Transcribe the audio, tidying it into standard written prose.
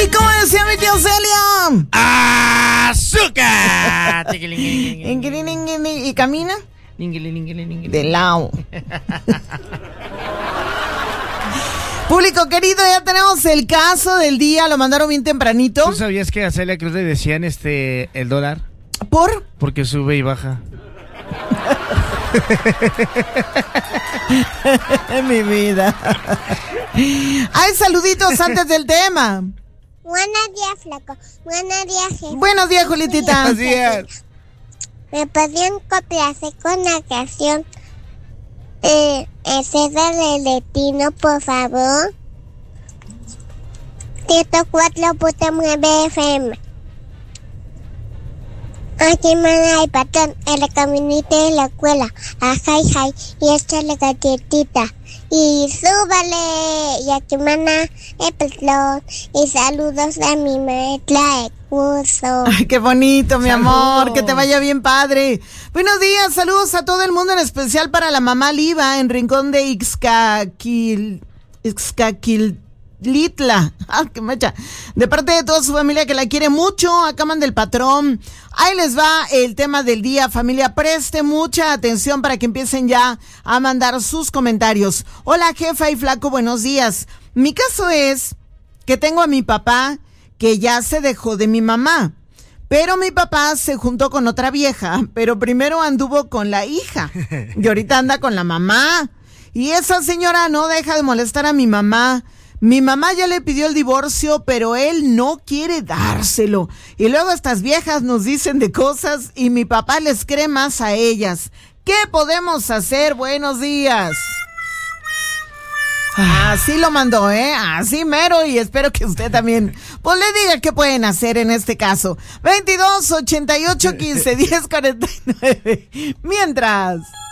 ¿Y cómo decía mi tío Celia? ¡Azúcar! ¿Y camina? De lado. Público querido, ya tenemos el caso del día, lo mandaron bien tempranito. ¿Tú sabías que a Celia Cruz le decían el dólar? ¿Por? Porque sube y baja. Mi vida. Hay saluditos antes del tema. Buenos días, flaco. Buenos días, jefe. Buenos días, Julietita. Buenos días. ¿Me podrían complacer con la canción César de Letino, por favor? 104.9 FM. Aquí manda el patrón, el caminito de la escuela. A Jai Jai y échale galletita. Y súbale. Y aquí manda el patrón. Y saludos a mi maestra de curso. Ay, qué bonito, mi amor. Que te vaya bien, padre. Buenos días, saludos a todo el mundo, en especial para la mamá Liva en Rincón de Ixcaquilitla. Ah, qué mecha. De parte de toda su familia que la quiere mucho. Acá manda el patrón. Ahí les va el tema del día, familia. Preste mucha atención para que empiecen ya a mandar sus comentarios. Hola, jefa y flaco, buenos días. Mi caso es que tengo a mi papá que ya se dejó de mi mamá. Pero mi papá se juntó con otra vieja, pero primero anduvo con la hija. Y ahorita anda con la mamá. Y esa señora no deja de molestar a mi mamá. Mi mamá ya le pidió el divorcio, pero él no quiere dárselo. Y luego estas viejas nos dicen de cosas y mi papá les cree más a ellas. ¿Qué podemos hacer? Buenos días. Así lo mandó, así mero, y espero que usted también pues le diga qué pueden hacer en este caso. 22 88 15 10 49. Mientras